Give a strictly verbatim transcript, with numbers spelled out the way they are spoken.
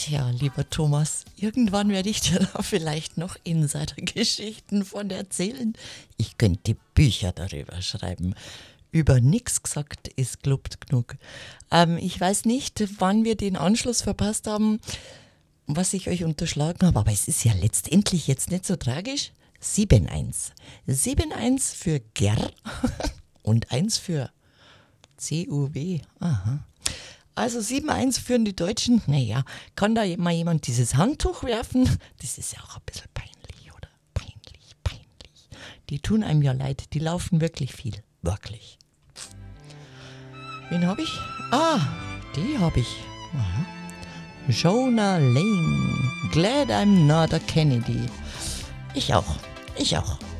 Tja, lieber Thomas, irgendwann werde ich dir da vielleicht noch Insider-Geschichten von erzählen. Ich könnte Bücher darüber schreiben. Über nix gesagt ist gelobt genug. Ähm, ich weiß nicht, wann wir den Anschluss verpasst haben, was ich euch unterschlagen habe, aber es ist ja letztendlich jetzt nicht so tragisch. sieben eins. sieben eins für Ger und eins für C U W. Aha. Also sieben eins führen die Deutschen. Naja, kann da mal jemand dieses Handtuch werfen? Das ist ja auch ein bisschen peinlich, oder? Peinlich, peinlich. Die tun einem ja leid. Die laufen wirklich viel. Wirklich. Wen habe ich? Ah, die habe ich. Aha. Jonah Lane. Glad I'm not a Kennedy. Ich auch. Ich auch.